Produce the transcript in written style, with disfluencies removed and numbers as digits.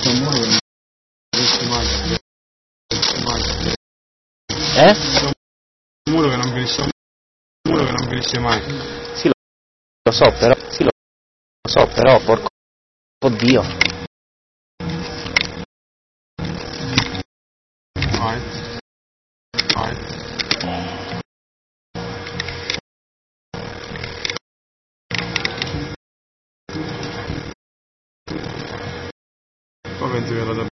Un muro che non finisce mai. Un muro che non finisce mai. Sì, lo so, però, porco Dio. Vai. Poi penso che la